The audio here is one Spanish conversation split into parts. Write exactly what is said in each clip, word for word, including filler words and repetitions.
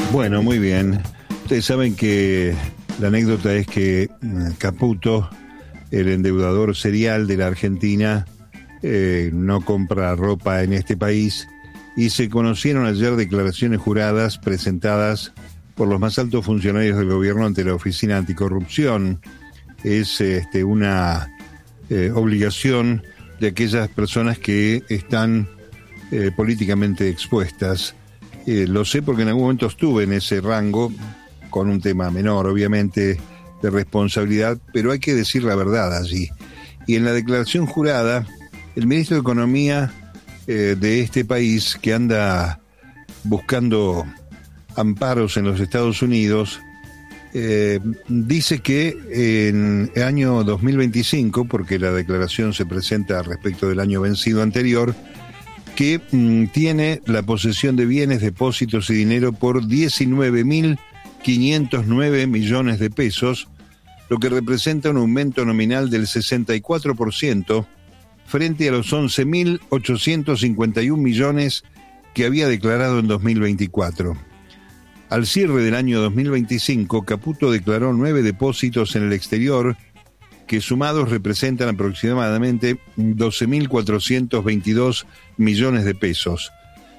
Bueno, muy bien. Ustedes saben que la anécdota es que Caputo, el endeudador serial de la Argentina, eh, no compra ropa en este país, y se conocieron ayer declaraciones juradas presentadas por los más altos funcionarios del gobierno ante la Oficina Anticorrupción. Es este, una eh, obligación de aquellas personas que están eh, políticamente expuestas. Eh, lo sé porque en algún momento estuve en ese rango, con un tema menor, obviamente, de responsabilidad, pero hay que decir la verdad allí. Y en la declaración jurada, el ministro de Economía eh, de este país, que anda buscando amparos en los Estados Unidos, eh, dice que en el año dos mil veinticinco, porque la declaración se presenta respecto del año vencido anterior, que mmm, tiene la posesión de bienes, depósitos y dinero por diecinueve mil quinientos nueve millones de pesos, lo que representa un aumento nominal del sesenta y cuatro por ciento frente a los once mil ochocientos cincuenta y un millones que había declarado en dos mil veinticuatro. Al cierre del año dos mil veinticinco, Caputo declaró nueve depósitos en el exterior que sumados representan aproximadamente doce mil cuatrocientos veintidós millones de pesos.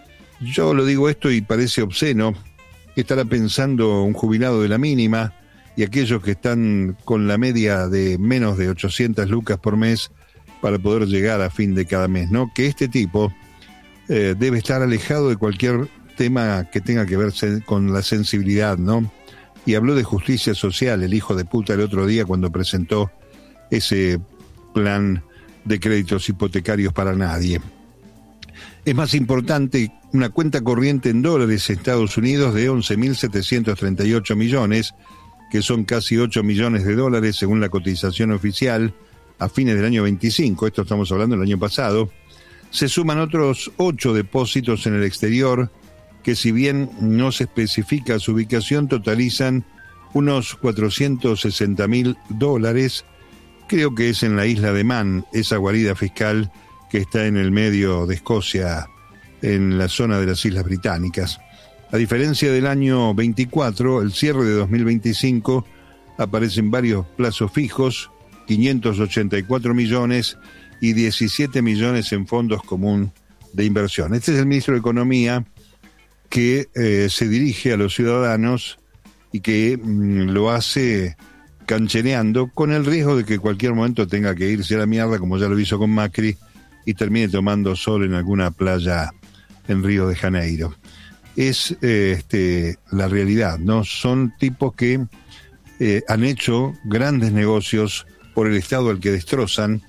Yo lo digo esto y parece obsceno. Estará pensando un jubilado de la mínima y aquellos que están con la media de menos de ochocientas lucas por mes para poder llegar a fin de cada mes, ¿no? Que este tipo eh, debe estar alejado de cualquier tema que tenga que ver con la sensibilidad, ¿no? Y habló de justicia social, el hijo de puta, el otro día cuando presentó ese plan de créditos hipotecarios para nadie. Es más importante una cuenta corriente en dólares en Estados Unidos de once mil setecientos treinta y ocho millones, que son casi ocho millones de dólares según la cotización oficial a fines del año veinticinco, esto estamos hablando del año pasado. Se suman otros ocho depósitos en el exterior que, si bien no se especifica su ubicación, totalizan unos cuatrocientos sesenta mil dólares. Creo que es en la isla de Man, esa guarida fiscal que está en el medio de Escocia, en la zona de las Islas Británicas. A diferencia del año veinticuatro, el cierre de dos mil veinticinco aparecen varios plazos fijos, quinientos ochenta y cuatro millones y diecisiete millones en fondos común de inversión. Este es el ministro de Economía que eh, se dirige a los ciudadanos y que mm, lo hace canchereando, con el riesgo de que en cualquier momento tenga que irse a la mierda, como ya lo hizo con Macri, y termine tomando sol en alguna playa en Río de Janeiro. Es eh, este, la realidad, ¿no? Son tipos que eh, han hecho grandes negocios por el Estado al que destrozan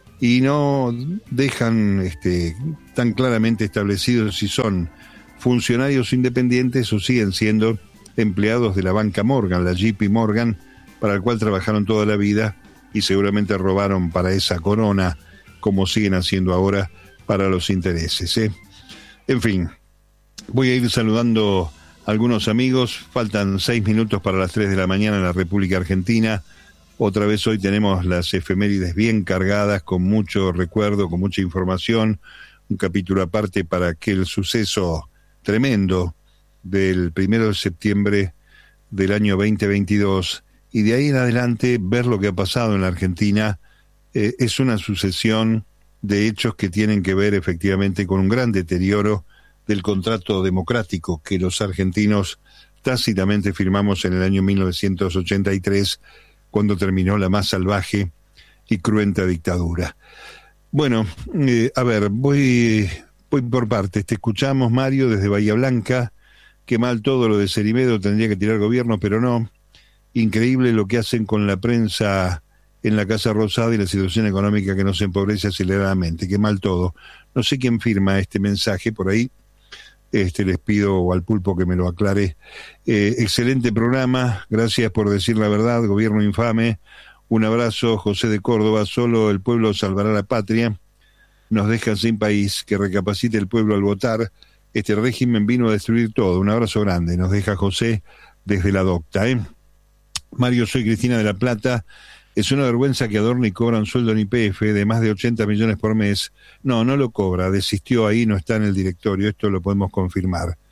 y no dejan este, tan claramente establecidos si son funcionarios independientes o siguen siendo empleados de la banca Morgan, la J P Morgan, para el cual trabajaron toda la vida y seguramente robaron para esa corona, como siguen haciendo ahora para los intereses, ¿eh? En fin, voy a ir saludando a algunos amigos. Faltan seis minutos para las tres de la mañana en la República Argentina. Otra vez hoy tenemos las efemérides bien cargadas, con mucho recuerdo, con mucha información. Un capítulo aparte para aquel suceso tremendo del primero de septiembre del año veinte veintidós. Y de ahí en adelante ver lo que ha pasado en la Argentina eh, es una sucesión de hechos que tienen que ver efectivamente con un gran deterioro del contrato democrático que los argentinos tácitamente firmamos en el año mil novecientos ochenta y tres, cuando terminó la más salvaje y cruenta dictadura. Bueno, eh, a ver, voy, voy por partes. Te escuchamos, Mario, desde Bahía Blanca. Qué mal todo lo de Cerimedo, tendría que tirar gobierno, pero no. Increíble lo que hacen con la prensa en la Casa Rosada y la situación económica que nos empobrece aceleradamente. Qué mal todo. No sé quién firma este mensaje por ahí. Este, les pido al Pulpo que me lo aclare. Eh, excelente programa, gracias por decir la verdad, gobierno infame. Un abrazo, José de Córdoba. Solo el pueblo salvará la patria. Nos dejan sin país. Que recapacite el pueblo al votar. Este régimen vino a destruir todo. Un abrazo grande. Nos deja José desde la docta, ¿eh? Mario, soy Cristina de la Plata. Es una vergüenza que Adorno y cobra un sueldo en Y P F de más de ochenta millones por mes. No, no lo cobra, desistió ahí, no está en el directorio, esto lo podemos confirmar.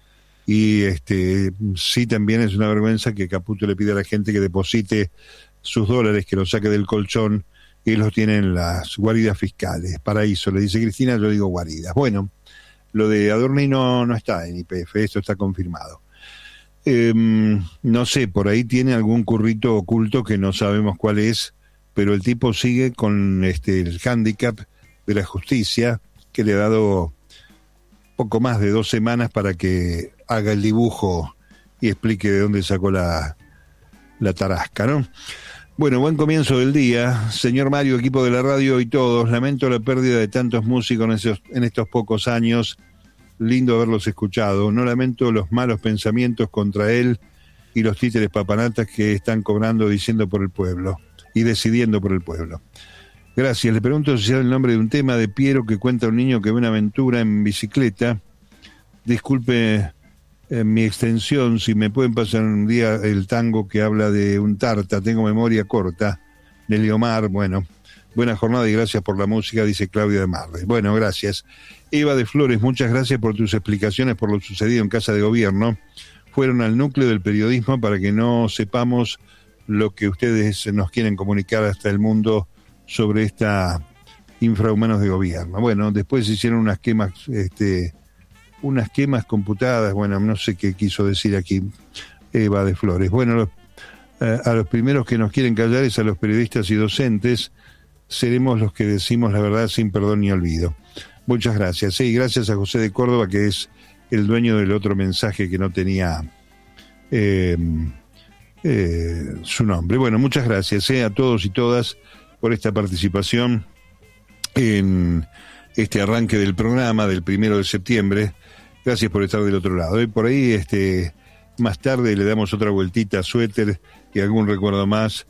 Y este sí, también es una vergüenza que Caputo le pida a la gente que deposite sus dólares, que los saque del colchón, y los tiene en las guaridas fiscales. Paraíso, le dice Cristina, yo digo guaridas. Bueno, lo de Adorni no, no está en Y P F, esto está confirmado. Eh, no sé, por ahí tiene algún currito oculto que no sabemos cuál es, pero el tipo sigue con este el hándicap de la justicia, que le ha dado poco más de dos semanas para que haga el dibujo y explique de dónde sacó la, la tarasca, ¿no? Bueno, buen comienzo del día. Señor Mario, equipo de la radio y todos, lamento la pérdida de tantos músicos en, esos, en estos pocos años. Lindo haberlos escuchado. No lamento los malos pensamientos contra él y los títeres papanatas que están cobrando diciendo por el pueblo y decidiendo por el pueblo. Gracias. Le pregunto si sabe el nombre de un tema de Piero que cuenta un niño que ve una aventura en bicicleta. Disculpe eh, mi extensión, si me pueden pasar un día el tango que habla de un tarta, tengo memoria corta. Nelly Omar, bueno, buena jornada y gracias por la música, dice Claudia de Marre. Bueno, gracias. Eva de Flores, muchas gracias por tus explicaciones por lo sucedido en Casa de Gobierno. Fueron al núcleo del periodismo para que no sepamos lo que ustedes nos quieren comunicar hasta el mundo sobre esta infrahumanos de gobierno. Bueno, después hicieron unas quemas, este, unas quemas computadas, bueno, no sé qué quiso decir aquí Eva de Flores. Bueno, los, eh, a los primeros que nos quieren callar es a los periodistas y docentes. Seremos los que decimos la verdad sin perdón ni olvido. Muchas gracias. Sí, gracias a José de Córdoba, que es el dueño del otro mensaje que no tenía eh, eh, su nombre. Bueno, muchas gracias eh, a todos y todas por esta participación en este arranque del programa del primero de septiembre. Gracias por estar del otro lado. Y por ahí, este, más tarde le damos otra vueltita a Suéter y algún recuerdo más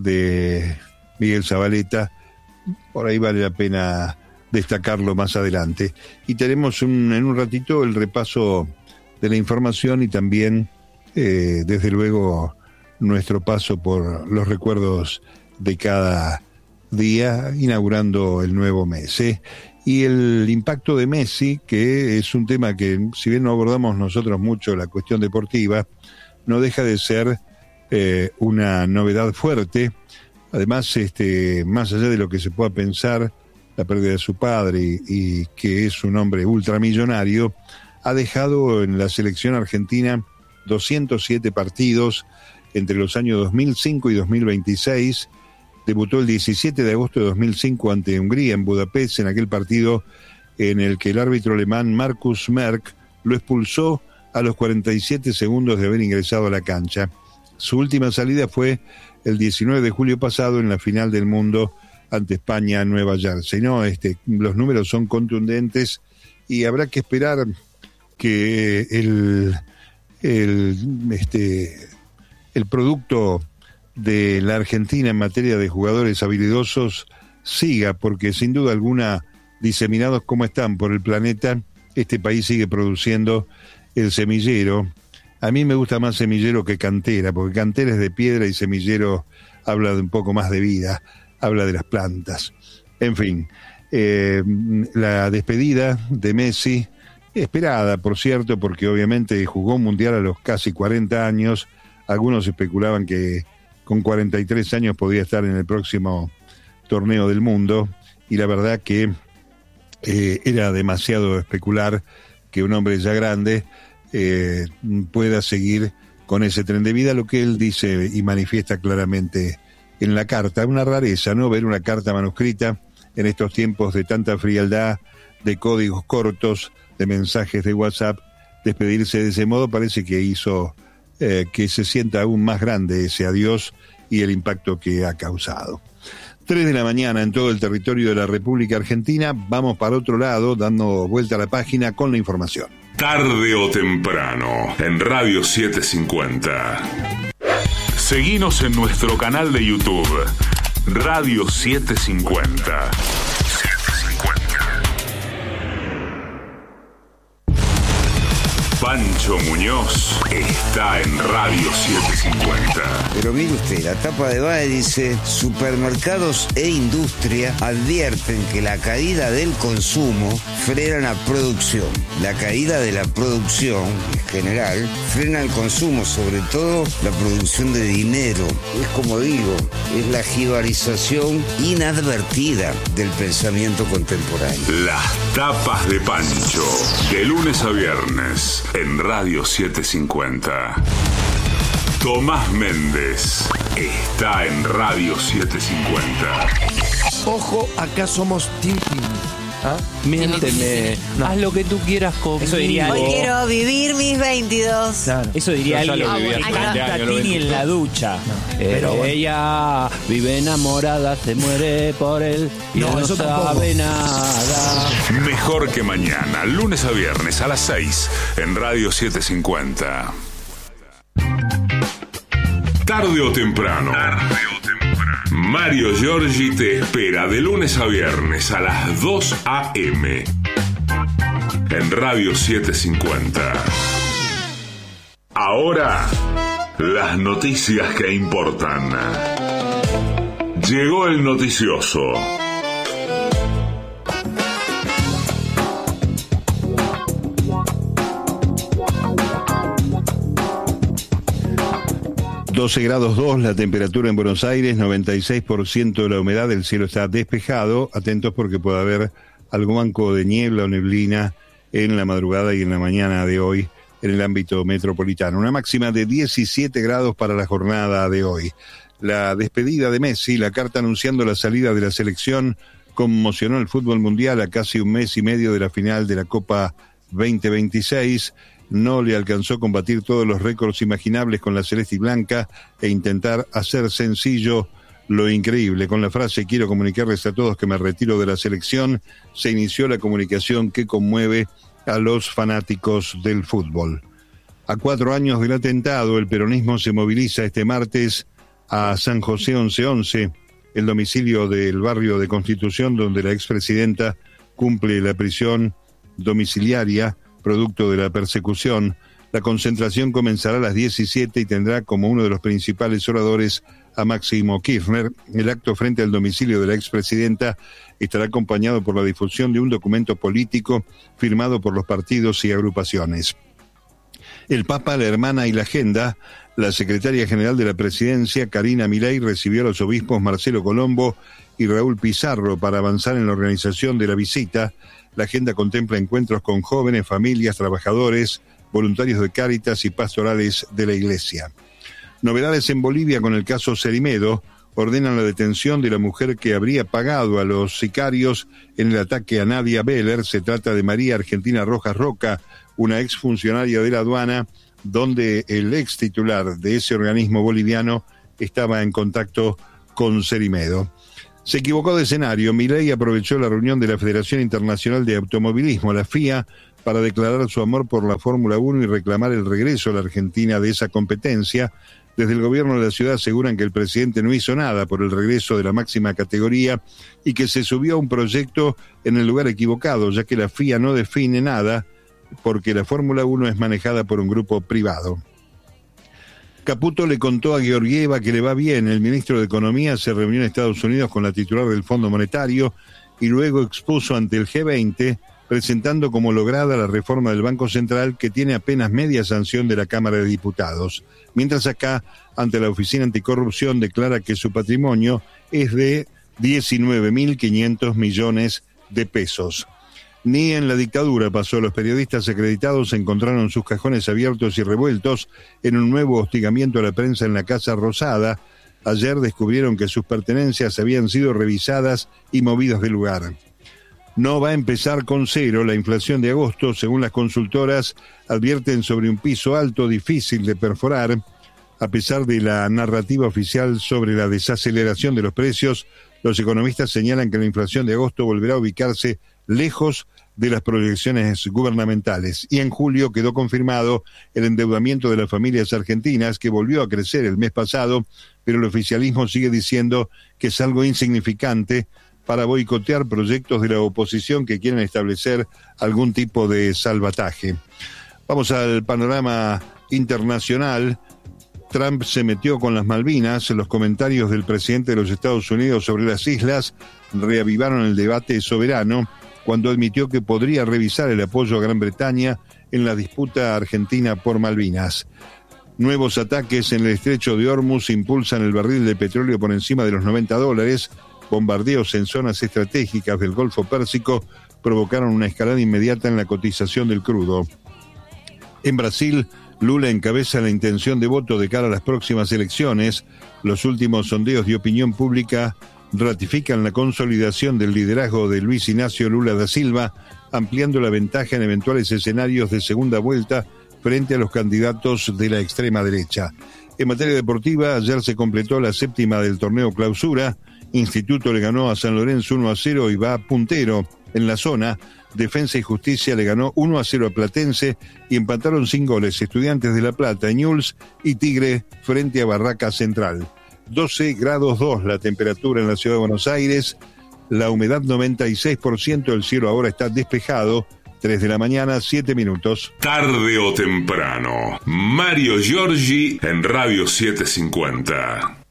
de Miguel Zabaleta. Por ahí vale la pena destacarlo más adelante. Y tenemos un, en un ratito el repaso de la información y también, eh, desde luego, nuestro paso por los recuerdos de cada día, inaugurando el nuevo mes. ¿eh? Y el impacto de Messi, que es un tema que, si bien no abordamos nosotros mucho la cuestión deportiva, no deja de ser eh, una novedad fuerte. Además, este, más allá de lo que se pueda pensar, la pérdida de su padre y, y que es un hombre ultramillonario, ha dejado en la selección argentina doscientos siete partidos entre los años dos mil cinco y dos mil veintiséis. Debutó el diecisiete de agosto de dos mil cinco ante Hungría en Budapest, en aquel partido en el que el árbitro alemán Markus Merck lo expulsó a los cuarenta y siete segundos de haber ingresado a la cancha. Su última salida fue el diecinueve de julio pasado en la final del mundo ante España en Nueva Jersey. No, este, los números son contundentes y habrá que esperar que el, el, este, el producto de la Argentina en materia de jugadores habilidosos siga, porque sin duda alguna, diseminados como están por el planeta, este país sigue produciendo el semillero. A mí me gusta más semillero que cantera, porque cantera es de piedra y semillero habla de un poco más de vida, habla de las plantas. En fin, eh, la despedida de Messi, esperada, por cierto, porque obviamente jugó un mundial a los casi cuarenta años. Algunos especulaban que con cuarenta y tres años podía estar en el próximo torneo del mundo, y la verdad que eh, era demasiado especular que un hombre ya grande eh, pueda seguir con ese tren de vida, lo que él dice y manifiesta claramente en la carta. Una rareza, ¿no?, ver una carta manuscrita en estos tiempos de tanta frialdad, de códigos cortos, de mensajes de WhatsApp. Despedirse de ese modo parece que hizo eh, que se sienta aún más grande ese adiós y el impacto que ha causado. Tres de la mañana en todo el territorio de la República Argentina. Vamos para otro lado, dando vuelta a la página con la información. Tarde o temprano, en Radio setecientos cincuenta. Seguinos en nuestro canal de YouTube, Radio setecientos cincuenta. Pancho Muñoz está en Radio setecientos cincuenta. Pero mire usted, la tapa de B A E dice: supermercados e industria advierten que la caída del consumo frena la producción. La caída de la producción, en general, frena el consumo, sobre todo la producción de dinero. Es como digo, es la jibarización inadvertida del pensamiento contemporáneo. Las tapas de Pancho, de lunes a viernes, en Radio setecientos cincuenta. Tomás Méndez está en Radio setecientos cincuenta. Ojo, acá somos Team Team. ¿Ah? Miénteme, no. Haz lo que tú quieras conmigo. Eso diría Hoy quiero vivir mis veintidós. Claro. Eso diría Yo alguien lo viví hace veinte años, lo Tini en la ducha. No. Pero Pero ella vive enamorada, se muere por él y No, no, eso sabe tampoco. nada. Mejor que mañana, lunes a viernes a las seis, en Radio setecientos cincuenta. Tarde o temprano. Tarde o temprano. Mario Giorgi te espera de lunes a viernes a las dos a eme en Radio setecientos cincuenta. Ahora, las noticias que importan. Llegó el noticioso. doce grados dos la temperatura en Buenos Aires, noventa y seis por ciento de la humedad, el cielo está despejado. Atentos porque puede haber algún banco de niebla o neblina en la madrugada y en la mañana de hoy en el ámbito metropolitano. Una máxima de diecisiete grados para la jornada de hoy. La despedida de Messi, la carta anunciando la salida de la selección, conmocionó el fútbol mundial a casi un mes y medio de la final de la Copa veinte veintiséis. No le alcanzó a combatir todos los récords imaginables con la celeste y blanca e intentar hacer sencillo lo increíble. Con la frase "quiero comunicarles a todos que me retiro de la selección", se inició la comunicación que conmueve a los fanáticos del fútbol. A cuatro años del atentado, el peronismo se moviliza este martes a San José once once, el domicilio del barrio de Constitución, donde la expresidenta cumple la prisión domiciliaria producto de la persecución. La concentración comenzará a las diecisiete y tendrá como uno de los principales oradores a Máximo Kirchner. El acto frente al domicilio de la expresidenta estará acompañado por la difusión de un documento político firmado por los partidos y agrupaciones. El Papa, la Hermana y la Agenda. La secretaria general de la Presidencia, Karina Milei, recibió a los obispos Marcelo Colombo y Raúl Pizarro para avanzar en la organización de la visita. La agenda contempla encuentros con jóvenes, familias, trabajadores, voluntarios de Cáritas y pastorales de la Iglesia. Novedades en Bolivia con el caso Cerimedo. Ordenan la detención de la mujer que habría pagado a los sicarios en el ataque a Nadia Beller. Se trata de María Argentina Rojas Roca, una exfuncionaria de la aduana, donde el ex titular de ese organismo boliviano estaba en contacto con Cerimedo. Se equivocó de escenario. Milei aprovechó la reunión de la Federación Internacional de Automovilismo, la F I A, para declarar su amor por la Fórmula uno y reclamar el regreso a la Argentina de esa competencia. Desde el gobierno de la ciudad aseguran que el presidente no hizo nada por el regreso de la máxima categoría y que se subió a un proyecto en el lugar equivocado, ya que la F I A no define nada porque la Fórmula uno es manejada por un grupo privado. Caputo le contó a Georgieva que le va bien. El ministro de Economía se reunió en Estados Unidos con la titular del Fondo Monetario y luego expuso ante el G veinte, presentando como lograda la reforma del Banco Central, que tiene apenas media sanción de la Cámara de Diputados. Mientras acá, ante la Oficina Anticorrupción, declara que su patrimonio es de diecinueve mil quinientos millones de pesos. Ni en la dictadura pasó. Los periodistas acreditados encontraron sus cajones abiertos y revueltos en un nuevo hostigamiento a la prensa en la Casa Rosada. Ayer descubrieron que sus pertenencias habían sido revisadas y movidas del lugar. No va a empezar con cero. La inflación de agosto, según las consultoras, advierten sobre un piso alto difícil de perforar. A pesar de la narrativa oficial sobre la desaceleración de los precios, los economistas señalan que la inflación de agosto volverá a ubicarse lejos de las proyecciones gubernamentales. Y en julio quedó confirmado el endeudamiento de las familias argentinas, que volvió a crecer el mes pasado, pero el oficialismo sigue diciendo que es algo insignificante para boicotear proyectos de la oposición que quieren establecer algún tipo de salvataje. Vamos al panorama internacional. Trump se metió con las Malvinas. Los comentarios del presidente de los Estados Unidos sobre las islas reavivaron el debate soberano cuando admitió que podría revisar el apoyo a Gran Bretaña en la disputa argentina por Malvinas. Nuevos ataques en el estrecho de Hormuz impulsan el barril de petróleo por encima de los noventa dólares. Bombardeos en zonas estratégicas del Golfo Pérsico provocaron una escalada inmediata en la cotización del crudo. En Brasil, Lula encabeza la intención de voto de cara a las próximas elecciones. Los últimos sondeos de opinión pública ratifican la consolidación del liderazgo de Luis Ignacio Lula da Silva, ampliando la ventaja en eventuales escenarios de segunda vuelta frente a los candidatos de la extrema derecha. En materia deportiva, ayer se completó la séptima del torneo Clausura. Instituto le ganó a San Lorenzo uno a cero y va puntero en la zona. Defensa y Justicia le ganó uno a cero a Platense y empataron sin goles Estudiantes de La Plata, Newell's y Tigre frente a Barraca Central. doce grados dos la temperatura en la ciudad de Buenos Aires, la humedad noventa y seis por ciento, el cielo ahora está despejado, tres de la mañana, siete minutos. Tarde o temprano, Mario Giorgi en Radio setecientos cincuenta.